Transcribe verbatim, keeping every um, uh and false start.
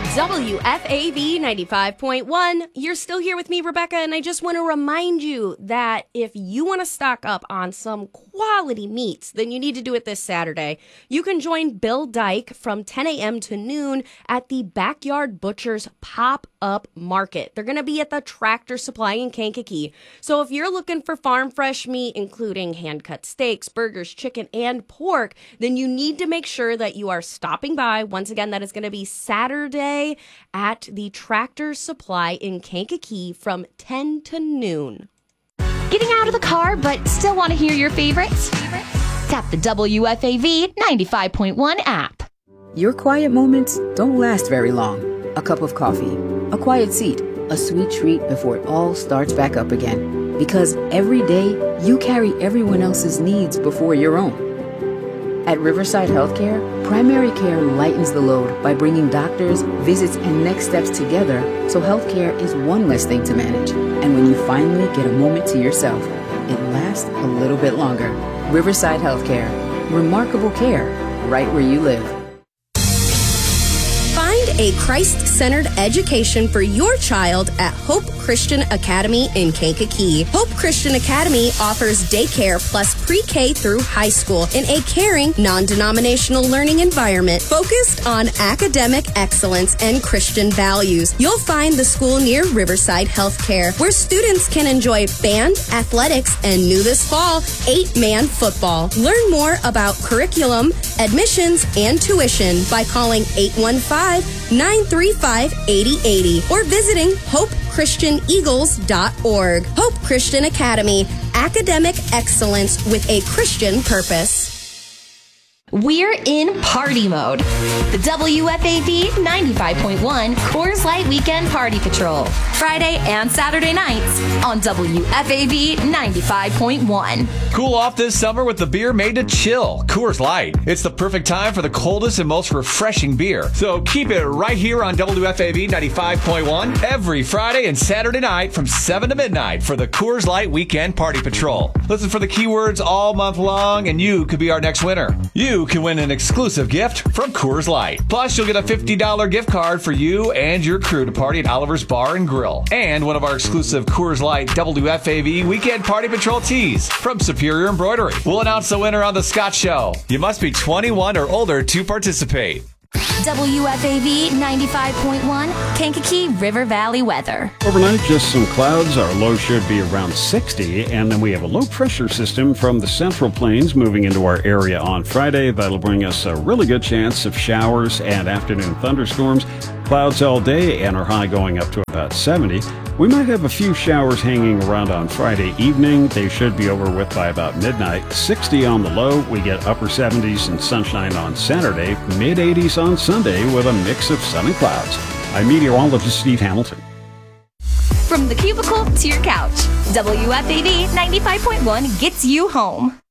W F A V ninety-five point one. You're still here with me, Rebecca, and I just want to remind you that if you want to stock up on some quality meats, then you need to do it this Saturday. You can join Bill Dyke from ten a.m. to noon at the Backyard Butchers Pop-Up Market. They're going to be at the Tractor Supply in Kankakee. So if you're looking for farm fresh meat, including hand-cut steaks, burgers, chicken, and pork, then you need to make sure that you are stopping by. Once again, that is going to be Saturday at the Tractor Supply in Kankakee from ten to noon. Getting out of the car but still want to hear your favorites? Tap the W F A V ninety-five point one app. Your quiet moments don't last very long. A cup of coffee, a quiet seat, a sweet treat before it all starts back up again. Because every day, you carry everyone else's needs before your own. At Riverside Healthcare, primary care lightens the load by bringing doctors, visits, and next steps together so healthcare is one less thing to manage. And when you finally get a moment to yourself, it lasts a little bit longer. Riverside Healthcare. Remarkable care right where you live. Find a Christ-centered education for your child at Hope Christian Academy in Kankakee. Hope Christian Academy offers daycare plus pre-K through high school in a caring, non-denominational learning environment focused on academic excellence and Christian values. You'll find the school near Riverside Healthcare, where students can enjoy band, athletics, and new this fall, eight-man football. Learn more about curriculum, admissions, and tuition by calling eight one five, nine three five, eight zero eight zero or visiting hope christian eagles dot org. Hope Christian Academy, academic excellence with a Christian purpose. We're in party mode. The W F A V ninety-five point one Coors Light Weekend Party Patrol. Friday and Saturday nights on W F A V ninety-five point one. Cool off this summer with the beer made to chill, Coors Light. It's the perfect time for the coldest and most refreshing beer. So keep it right here on W F A V ninety-five point one every Friday and Saturday night from seven to midnight for the Coors Light Weekend Party Patrol. Listen for the keywords all month long and you could be our next winner. You can win an exclusive gift from Coors Light. Plus, you'll get a fifty dollars gift card for you and your crew to party at Oliver's Bar and Grill. And one of our exclusive Coors Light W F A V Weekend Party Patrol tees from Superior Embroidery. We'll announce the winner on The Scott Show. You must be twenty-one or older to participate. W F A V ninety-five point one Kankakee River Valley weather. Overnight, just some clouds. Our low should be around sixty, and then we have a low pressure system from the Central Plains moving into our area on Friday. That'll bring us a really good chance of showers and afternoon thunderstorms. Clouds all day and our high going up to about seventy. We might have a few showers hanging around on Friday evening. They should be over with by about midnight. sixty on the low. We get upper seventies and sunshine on Saturday, mid eighties on Sunday with a mix of sun and clouds. I'm meteorologist Steve Hamilton. From the cubicle to your couch, W F A V ninety-five point one gets you home.